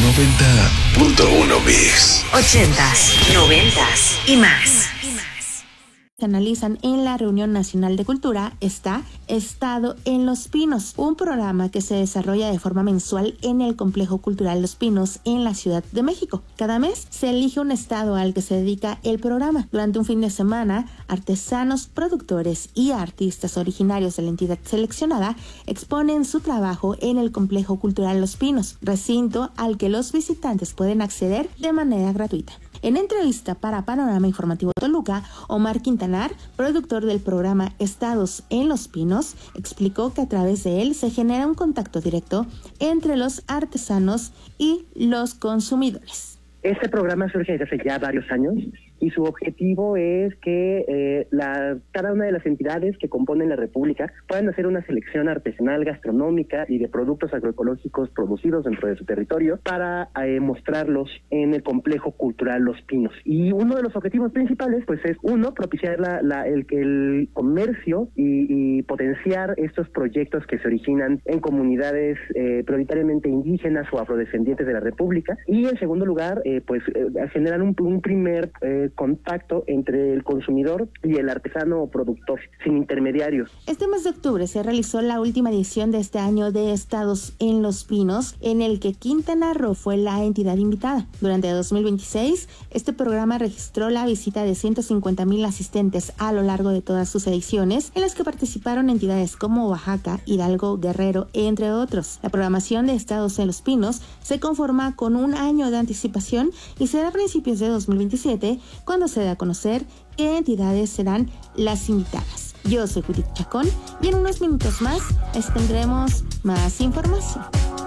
90.1 Mix. 80s, 90s y más. Se analizan en la Reunión Nacional de Cultura está Estado en Los Pinos, un programa que se desarrolla de forma mensual en el Complejo Cultural Los Pinos en la Ciudad de México. Cada mes se elige un estado al que se dedica el programa. Durante un fin de semana, artesanos, productores y artistas originarios de la entidad seleccionada exponen su trabajo en el Complejo Cultural Los Pinos, recinto al que los visitantes pueden acceder de manera gratuita. En entrevista para Panorama Informativo Toluca, Omar Quintanar, productor del programa Estados en Los Pinos, explicó que a través de él se genera un contacto directo entre los artesanos y los consumidores. Este programa surge desde hace ya varios años y su objetivo es que cada una de las entidades que componen la República puedan hacer una selección artesanal, gastronómica y de productos agroecológicos producidos dentro de su territorio para mostrarlos en el Complejo Cultural Los Pinos. Y uno de los objetivos principales pues es, uno, propiciar el comercio y potenciar estos proyectos que se originan en comunidades prioritariamente indígenas o afrodescendientes de la República, y en segundo lugar generar un primer contacto entre el consumidor y el artesano o productor, sin intermediarios. Este mes de octubre se realizó la última edición de este año de Estados en Los Pinos, en el que Quintana Roo fue la entidad invitada. Durante 2026, este programa registró la visita de 150,000 asistentes a lo largo de todas sus ediciones, en las que participaron entidades como Oaxaca, Hidalgo, Guerrero, entre otros. La programación de Estados en Los Pinos se conforma con un año de anticipación y será a principios de 2027 cuando se dé a conocer qué entidades serán las invitadas. Yo soy Judith Chacón y en unos minutos más les tendremos más información.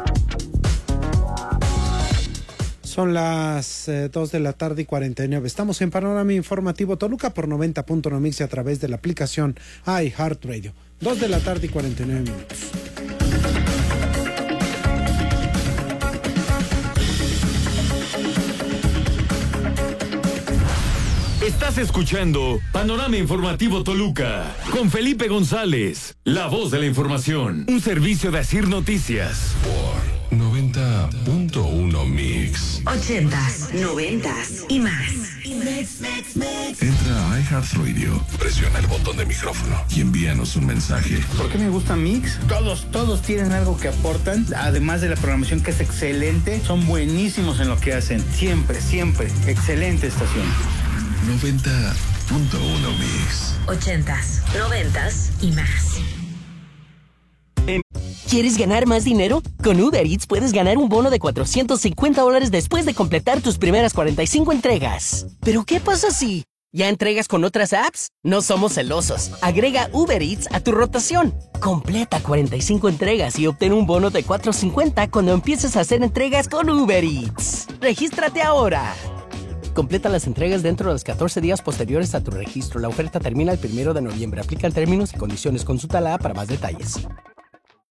Son las 2 de la tarde y 49. Estamos en Panorama Informativo Toluca por 90.1 Mix y a través de la aplicación iHeartRadio. 2 de la tarde y 49 minutos. Estás escuchando Panorama Informativo Toluca con Felipe González, la voz de la información, un servicio de Asir Noticias. Por 90.1 Mix. 80s, 90s y más. Entra a iHeartRadio, presiona el botón de micrófono y envíanos un mensaje. ¿Por qué me gusta Mix? Todos tienen algo que aportan, además de la programación que es excelente, son buenísimos en lo que hacen, siempre, excelente estación. 90.1 Mix. 80s, 90s y más. ¿Quieres ganar más dinero? Con Uber Eats puedes ganar un bono de $450 después de completar tus primeras 45 entregas. ¿Pero qué pasa si ya entregas con otras apps? No somos celosos. Agrega Uber Eats a tu rotación. Completa 45 entregas y obtén un bono de $450 cuando empieces a hacer entregas con Uber Eats. ¡Regístrate ahora! Completa las entregas dentro de los 14 días posteriores a tu registro. La oferta termina el 1 de noviembre. Aplican términos y condiciones. Consulta la app para más detalles.